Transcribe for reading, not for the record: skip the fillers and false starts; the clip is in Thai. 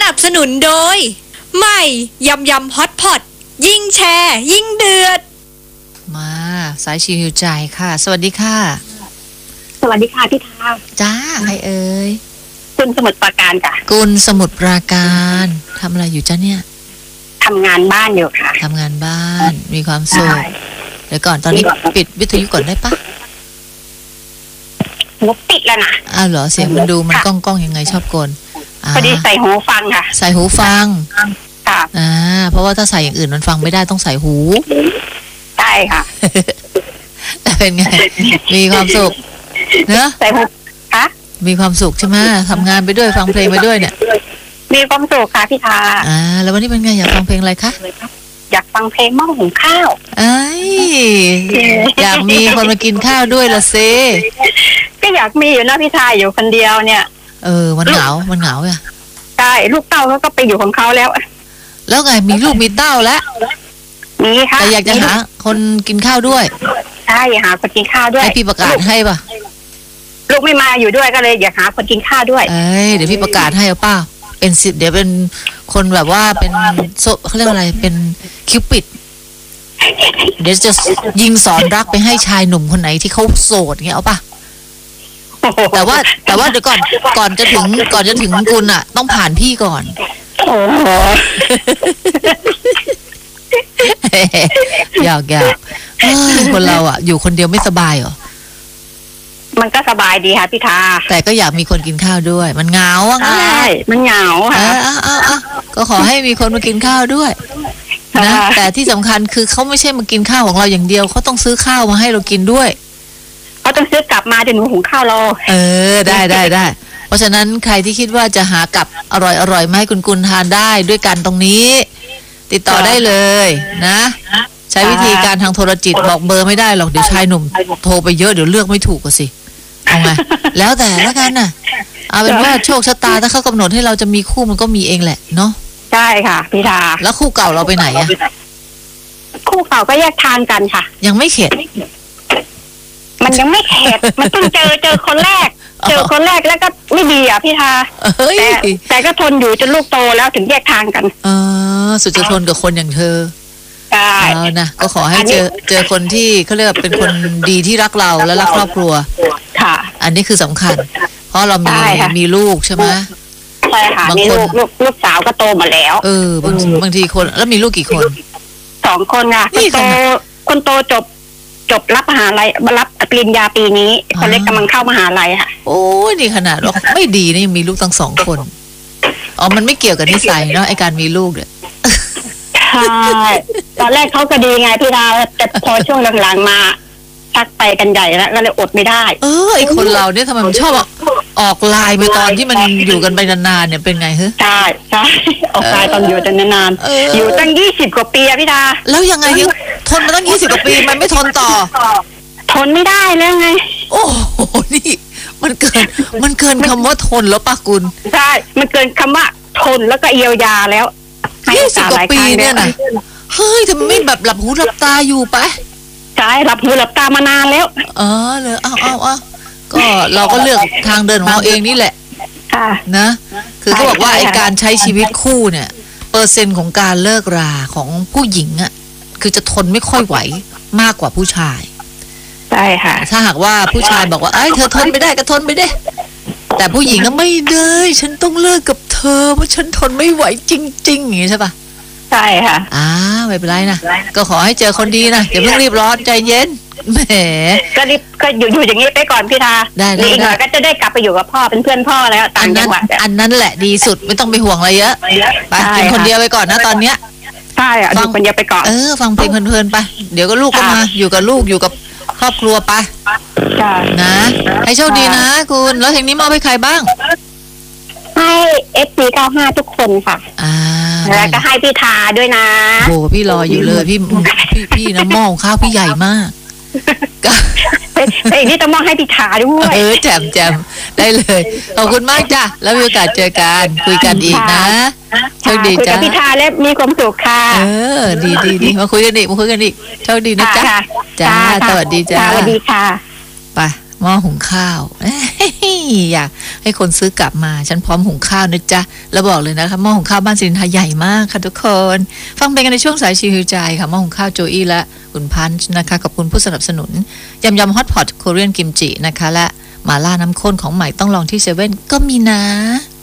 นับสนุนโดยใหม่ยำยำฮอตพอตยิ่งแชร์ยิ่งเดือดมาสายชิวหิวใจค่ะสวัสดีค่ะสวัสดีค่ะพี่ทาจ้าใครเอ่ยคุณสมุทรปราการค่ะคุณสมุทรปราการทำอะไรอยู่จ้าเนี่ยทำงานบ้านอยู่ค่ะทำงานบ้านมีความสุขเดี๋ยวก่อนตอนนี้ปิดวิทยุก่อนได้ปะงบปิดแล้วนะอ้าวเหรอเสียงมันดูมันก้องยังไงชอบกลพอดีใส่หูฟังค่ะใส่หูฟังค่ะเพราะว่าถ้าใส่อย่างอื่นมันฟังไม่ได้ต้องใส่หูใช่ค่ะแต่เป็นไงมีความสุขเนอะใส่หูคะมีความสุขใช่ไหมทำงานไปด้วยฟังเพลงไปด้วยเนี่ยมีความสุขค่ะพี่ทาแล้ววันนี้เป็นไงอยากฟังเพลงอะไรคะอยากฟังเพลงหม้อหุงข้าวอยากมีคนมากินข้าวด้วยละเซก็อยากมีอยู่นะพี่ทาอยู่คนเดียวเนี่ยมันเหงาอ่ะใช่ลูกเต้าเขาก็ไปอยู่ของเขาแล้วไงมีลูกมีเต้าแล้วมีค่ะแต่อยากจะหาคนกินข้าวด้วยใช่หาคนกินข้าวด้วยให้พี่ประกาศให้ป่ะลูกไม่มาอยู่ด้วยก็เลยอยากหาคนกินข้าวด้วยเดี๋ยวพี่ประกาศให้เอาป้าเป็นสิทธิ์เดี๋ยวเป็นคนแบบว่าเป็นเขาเรียกอะไรเป็นคิวปิดเดี๋ยวจะยิงสอนรักไปให้ชายหนุ่มคนไหนที่เขาโสดเงี้ยเอาป่ะแต่ว่าเดี๋ยวก่อนจะถึงคุณอ่ะต้องผ่านพี่ก่อนอยากคนเราอ่ะอยู่คนเดียวไม่สบายเหรอมันก็สบายดีค่ะพี่ทาแต่ก็อยากมีคนกินข้าวด้วยมันเหงาอ่ะใช่มันเหงาค่ะก็ขอให้มีคนมากินข้าวด้วยนะแต่ที่สำคัญคือเขาไม่ใช่มากินข้าวของเราอย่างเดียวเขาต้องซื้อข้าวมาให้เรากินด้วยเขาต้องซื้อกลับมาเดี๋ยวหนูหุงข้าวรอได้เพราะฉะนั้นใครที่คิดว่าจะหากับอร่อยมาให้คุณทานได้ด้วยกันตรงนี้ติดต่อได้เลยนะใช้วิธีการทางโทรจิตบอกเบอร์ไม่ได้หรอกเดี๋ยวชายหนุ่มโทรไปเยอะเดี๋ยวเลือกไม่ถูกก็สิเอาไงแล้วแต่ละกันน่ะเอาเป็นว่าโชคชะตาถ้าเขากำหนดให้เราจะมีคู่มันก็มีเองแหละเนาะใช่ค่ะพี่ทาแล้วคู่เก่าเราไปไหนอะคู่เก่าก็แยกทางกันค่ะยังไม่เข็ดมันยังไม่เข็ดมันต้องเจอคนแรกแล้วก็ไม่ดีอ่ะพี่ทาแต่ก็ทนอยู่จนลูกโตแล้วถึงแยกทางกันสุดจะทนกับคนอย่างเธอใช่นะก็ขอให้เจอคนที่เขาเรียกเป็นคนดีที่รักเราและรักครอบครัวค่ะอันนี้คือสำคัญเพราะเรามีลูกใช่ไหมใช่ค่ะมีลูกสาวก็โตมาแล้วบางทีคนแล้วมีลูกกี่คน 2 คนค่ะคนโตจบรับมหาลัยรับปริญญาปีนี้คนเล็กกำลังเข้ามหาลัยค่ะโอ้ยนี่ขนาดว่าไม่ดีนี่ยังมีลูกตั้ง2 คนมันไม่เกี่ยวกับนิสัยเนาะไอการมีลูกเนี่ยใช่ตอนแรกเขาก็ดีไงพี่ดาวแต่พอช่วงหลังๆมาชักไปกันใหญ่แล้วก็เลยอดไม่ได้ไอคนเราเนี่ยทำไมมันชอบออกไลน์ไปตอนที่มันอยู่กันไปนานๆเนี่ยเป็นไงฮะใช่ออกไลน์ตอนอยู่กันนานๆอยู่ตั้ง20 กว่าปีอะพี่ดาแล้วยังไงทนมาตั้ง20 กว่าปีมันไม่ทนต่อทนไม่ได้แล้วไงโอ้โหนี่มันเกินคำว่าทนแล้วปะคุณใช่มันเกินคำว่าทนแล้วก็เยียวยาแล้ว 20 กว่าปีเนี่ยนะเฮ้ยทำไมไม่แบบหลับหูหลับตาอยู่ไปใช่หลับหูหลับตามานานแล้วเลยเอาก็เราก็เลือกทางเดินของเราเองนี่แหละนะคือเขาบอกว่าไอ้การใช้ชีวิตคู่เนี่ยเปอร์เซ็นต์ของการเลิกราของผู้หญิงอ่ะคือจะทนไม่ค่อยไหวมากกว่าผู้ชายใช่ค่ะถ้าหากว่าผู้ชายบอกว่าเธอทนไม่ได้ก็ทนไปได้แต่ผู้หญิงก็ไม่ได้ฉันต้องเลิกกับเธอเพราะฉันทนไม่ไหวจริงๆอย่างนี้ใช่ปะใช่ค่ะไม่เป็นไรนะก็ขอให้เจอคนดีนะอย่าเพิ่งรีบร้อนใจเย็นแหมก็อยู่อย่างนี้ไปก่อนพี่ทาได้อีกหน่อยก็จะได้กลับไปอยู่กับพ่อเป็นเพื่อนพ่อแล้วต่างจังหวัดอันนั้นแหละดีสุดไม่ต้องไปห่วงอะไรเยอะไปกินคนเดียวไปก่อนนะตอนเนี้ยใช่ฟังคนเดียวไปก่อนฟังเพลงเพลินๆไปเดี๋ยวก็ลูกก็มาอยู่กับลูกอยู่กับครอบครัวไปนะให้โชคดีนะคุณแล้วเพลงนี้มอบให้ใครบ้างให้ FC95 ทุกคนค่ะแล้วก็ให้พี่ทาด้วยนะโอ้พี่รออยู่เลยพี่น้ำหม้อของข้าวพี่ใหญ่มากเพลงนี้ต้องมอบให้พี่ทาด้วยแจ่มได้เลยขอบคุณมากจ้ะแล้วมีโอกาสเจอกันคุยกันอีกนะโชคดีจ้ะพี่ทาและมีความสุขค่ะดีมาคุยกันอีกโชคดีนะจ๊ะจ้าสวัสดีจ้าสวัสดีค่ะไปหม้อหุงข้าวอยากให้คนซื้อกลับมาฉันพร้อมหุงข้าวนะจ๊ะแล้วบอกเลยนะคะหม้อหุงข้าวบ้านสิรินทาใหญ่มากค่ะทุกคนฟังเพลงกันในช่วงสายชิวใจค่ะหม้อหุงข้าวโจอี้และคุณพันช์นะคะขอบคุณผู้สนับสนุนยำฮอตพอตโคเรียนกิมจินะคะและมาล่าน้ำข้นของใหม่ต้องลองที่เซเว่นก็มีนะ